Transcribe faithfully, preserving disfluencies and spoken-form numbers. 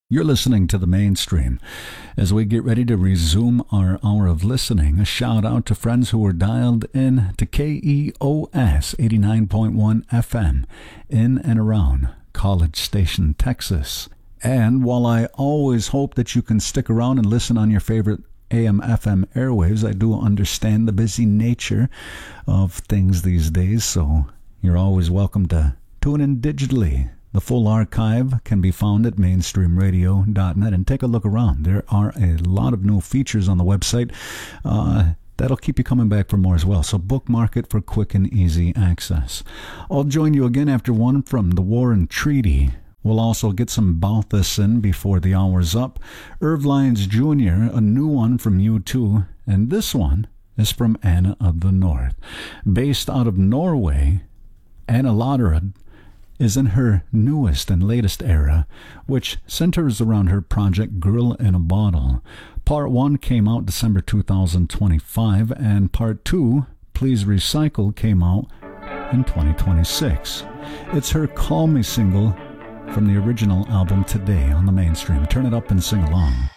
You're listening to The Mainstream. As we get ready to resume our hour of listening, a shout out to friends who were dialed in to K E O S eighty-nine point one F M in and around College Station, Texas. And while I always hope that you can stick around and listen on your favorite A M F M airwaves, I do understand the busy nature of things these days, so you're always welcome to tune in digitally. The full archive can be found at mainstream radio dot net, and take a look around. There are a lot of new features on the website uh, that'll keep you coming back for more as well. So bookmark it for quick and easy access. I'll join you again after one from the War and Treaty. We'll also get some Balthus in before the hour's up. Irv Lyons Junior, a new one from U two, and this one is from Anna of the North. Based out of Norway, Anna Lauderud is in her newest and latest era, which centers around her project Girl in a Bottle. Part one came out December two thousand twenty-five, and Part two, Please Recycle, came out in twenty twenty-six. It's her Call Me single from the original album Today on The Mainstream. Turn it up and sing along.